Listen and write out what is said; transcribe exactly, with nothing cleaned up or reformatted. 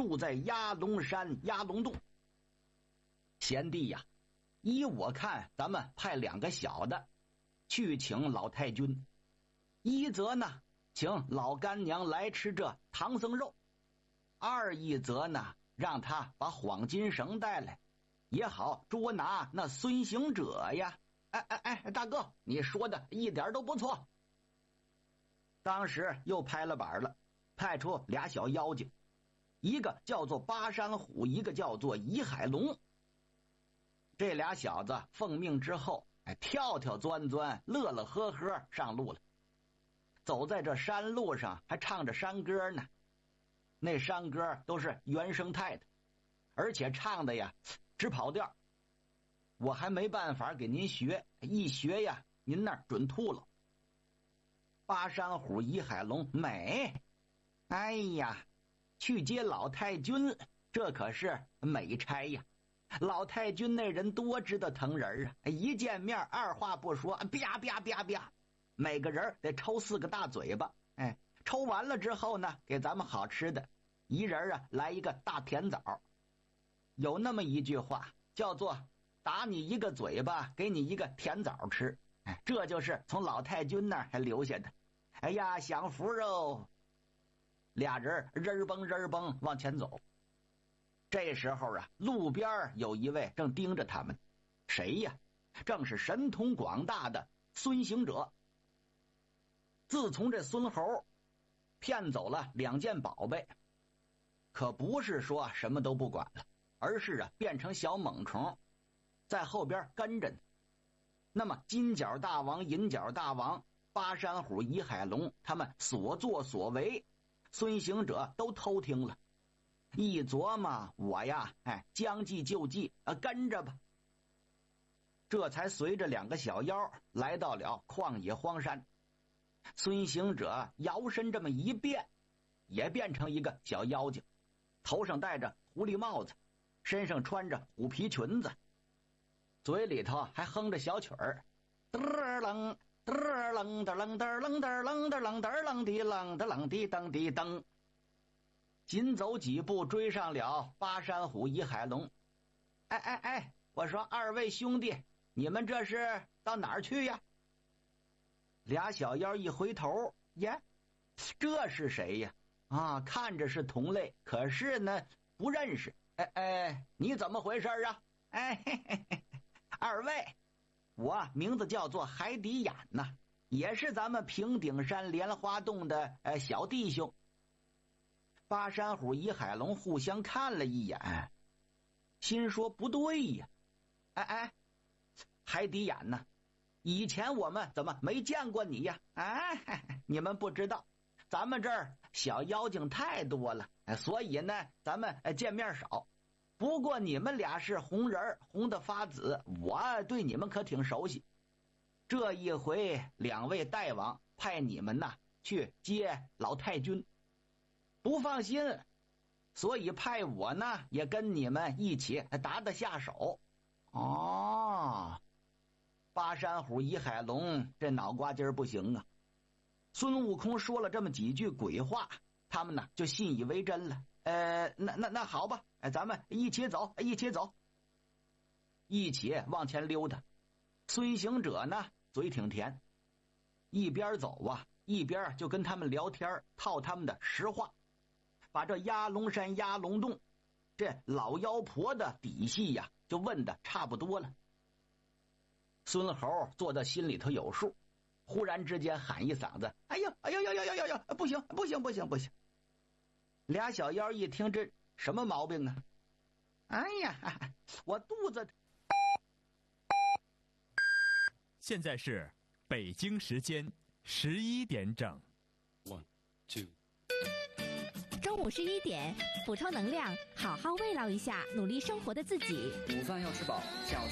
住在鸭龙山鸭龙洞。贤弟呀，依我看，咱们派两个小的去请老太君，一则呢请老干娘来吃这唐僧肉，二一则呢让他把黄金绳带来，也好捉拿那孙行者呀。哎哎哎，大哥，你说的一点都不错。当时又拍了板了，派出俩小妖精，一个叫做巴山虎，一个叫做夷海龙。这俩小子奉命之后，哎，跳跳钻钻，乐乐呵呵上路了。走在这山路上，还唱着山歌呢。那山歌都是原生态的，而且唱的呀直跑调。我还没办法给您学，一学呀，您那儿准吐了。巴山虎、夷海龙美，哎呀，去接老太君，这可是美差呀。老太君那人多知道疼人啊，一见面二话不说，啪啪啪啪，每个人得抽四个大嘴巴。哎，抽完了之后呢，给咱们好吃的，一人啊来一个大甜枣。有那么一句话叫做打你一个嘴巴，给你一个甜枣吃。哎，这就是从老太君那儿还留下的。哎呀，享福肉！俩人人蹦人蹦往前走。这时候啊，路边有一位正盯着他们，谁呀？正是神通广大的孙行者。自从这孙猴骗走了两件宝贝，可不是说什么都不管了，而是啊变成小猛虫，在后边跟着呢。那么金角大王、银角大王、巴山虎、夷海龙他们所作所为，孙行者都偷听了。一琢磨，我呀，哎，将计就计，啊，跟着吧。这才随着两个小妖来到了旷野荒山。孙行者摇身这么一变，也变成一个小妖精，头上戴着狐狸帽子，身上穿着虎皮裙子，嘴里头还哼着小曲儿，嘚楞嘚楞嘚楞嘚楞嘚楞嘚楞嘚楞滴楞嘚楞滴噔滴噔。紧走几步追上了巴山虎、夷海龙。哎哎哎，我说二位兄弟，你们这是到哪儿去呀？俩小妖一回头，耶，这是谁呀？啊，看着是同类，可是呢不认识。哎哎，你怎么回事啊？哎嘿嘿嘿，二位，我名字叫做海底眼呐，也是咱们平顶山莲花洞的呃小弟兄。巴山虎、夷海龙互相看了一眼，心说不对呀。哎哎，海底眼呢？以前我们怎么没见过你呀？哎，你们不知道，咱们这儿小妖精太多了，所以呢咱们见面少。不过你们俩是红人，红的发紫，我对你们可挺熟悉。这一回两位大王派你们呐去接老太君，不放心，所以派我呢也跟你们一起打打下手。哦，巴山虎、夷海龙这脑瓜筋儿不行啊。孙悟空说了这么几句鬼话，他们呢就信以为真了。呃，那那那好吧，咱们一起走，一起走，一起往前溜达。孙行者呢嘴挺甜，一边走啊一边就跟他们聊天，套他们的实话，把这鸭龙山鸭龙洞这老妖婆的底细呀就问的差不多了。孙猴做到心里头有数，忽然之间喊一嗓子：哎呦哎呦呦呦呦呦呦，不行不行不行不行！俩小妖一听，这什么毛病啊？哎呀，我肚子。 现在是北京时间十一点整。 One, two。 中午十一点，补充能量，好好慰劳一下努力生活的自己。 午饭要吃饱，下午